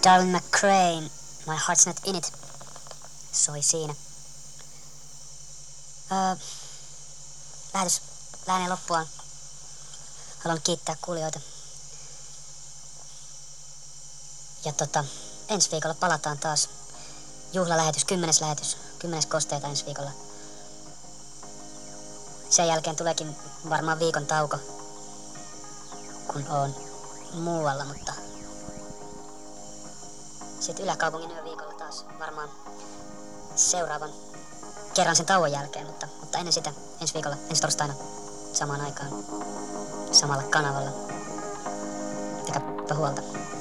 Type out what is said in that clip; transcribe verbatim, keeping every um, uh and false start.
Darling McCrane, My Heart's Not In It soi siinä. Öö, lähetys lähenee loppuaan. Haluan kiittää kuulijoita. Ja tota, ensi viikolla palataan taas. Juhlalähetys, kymmenes lähetys, kymmenes kosteita ensi viikolla. Sen jälkeen tuleekin varmaan viikon tauko, kun oon muualla, mutta sitten Yläkaupungin yöviikolla taas varmaan seuraavan kerran sen tauon jälkeen, mutta, mutta ennen sitä ensi viikolla, ensi torstaina samaan aikaan, samalla kanavalla. Pitäkääpä huolta.